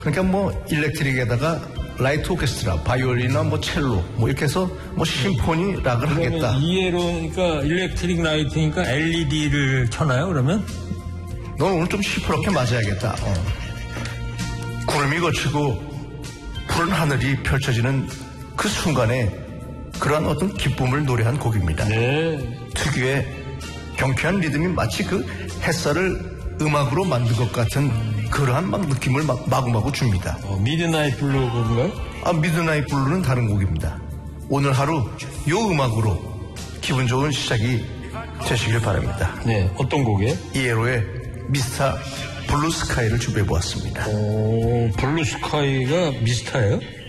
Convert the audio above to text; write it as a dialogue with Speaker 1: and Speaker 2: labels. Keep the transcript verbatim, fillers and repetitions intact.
Speaker 1: 그러니까 뭐 일렉트릭에다가 라이트 오케스트라, 바이올린이나 뭐 첼로 뭐 이렇게 해서 뭐 심포니 락을 하겠다.
Speaker 2: 이해로 그러니까 일렉트릭 라이트니까 엘이디를 켜나요 그러면?
Speaker 1: 넌 오늘 좀 시퍼렇게 맞아야겠다. 어. 구름이 거치고 푸른 하늘이 펼쳐지는 그 순간에 그러한 어떤 기쁨을 노래한 곡입니다.
Speaker 2: 네.
Speaker 1: 특유의 경쾌한 리듬이 마치 그 햇살을 음악으로 만든 것 같은 그러한 막 느낌을 막 마구마구 줍니다.
Speaker 2: 어, 미드나잇 블루 그런가요?
Speaker 1: 아, 미드나잇 블루는 다른 곡입니다. 오늘 하루 요 음악으로 기분 좋은 시작이 되시길 바랍니다.
Speaker 2: 네, 어떤 곡이에요?
Speaker 1: 이에로의 미스터 블루 스카이를 준비해 보았습니다.
Speaker 2: 오, 블루 스카이가 미스터예요?